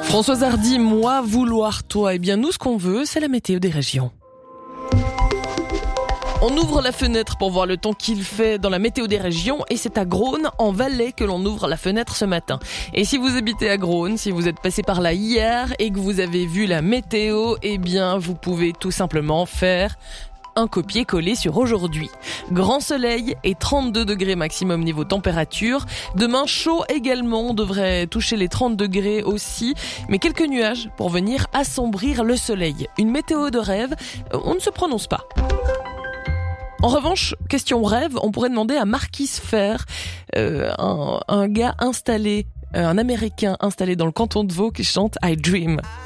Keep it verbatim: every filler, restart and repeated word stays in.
Françoise Hardy, moi vouloir toi. Eh bien nous ce qu'on veut, c'est la météo des régions. On ouvre la fenêtre pour voir le temps qu'il fait dans la météo des régions et c'est à Grones, en Valais, que l'on ouvre la fenêtre ce matin. Et si vous habitez à Grones, si vous êtes passé par là hier et que vous avez vu la météo, eh bien vous pouvez tout simplement faire un copier-coller sur aujourd'hui. Grand soleil et trente-deux degrés maximum niveau température. Demain, chaud également, on devrait toucher les trente degrés aussi, mais quelques nuages pour venir assombrir le soleil. Une météo de rêve, on ne se prononce pas. En revanche, question rêve, on pourrait demander à Marquis Fer, euh, un, un gars installé, euh, un Américain installé dans le canton de Vaud qui chante I Dream.